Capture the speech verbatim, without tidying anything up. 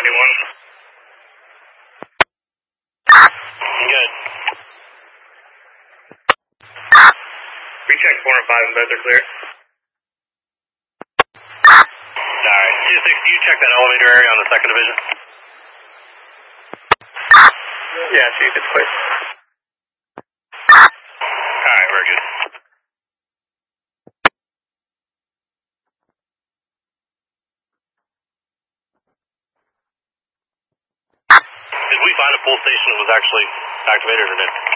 ninety-one. Good. We checked four and five and both are clear. Alright, two six, do you check that elevator area on the second division? Yeah, chief, it's clear. Alright, very good. Did we find a pull station that was actually activated or did?